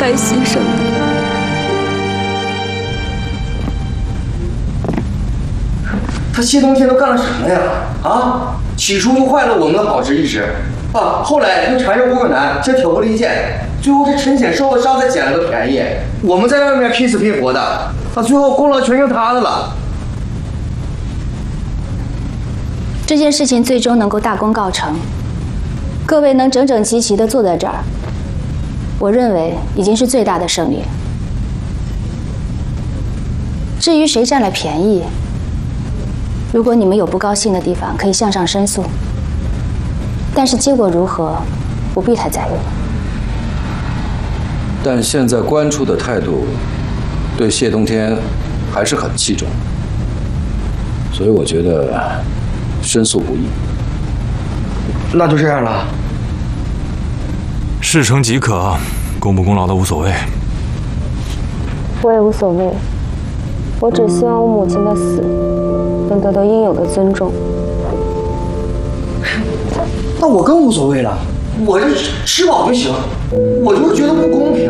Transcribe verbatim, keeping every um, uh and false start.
该牺牲的。 他谢东天都干了什么呀？啊，起初就坏了我们的好意志，啊，后来又缠着吴可南，这挑拨离间，最后这陈显受了伤才捡了个便宜。我们在外面拼死拼活的，到最后功劳全成他的了。 这件事情最终能够大功告成，各位能整整齐齐地坐在这儿，我认为已经是最大的胜利。至于谁占了便宜，如果你们有不高兴的地方，可以向上申诉。但是结果如何，不必太在意。 但现在官处的态度，对谢东天还是很器重，所以我觉得申诉不易。 那就这样了。 事成即可，功不功劳都无所谓。 我也无所谓，我只希望我母亲的死能得到应有的尊重。 那我更无所谓了，我这吃饱就行。我就是觉得不公平，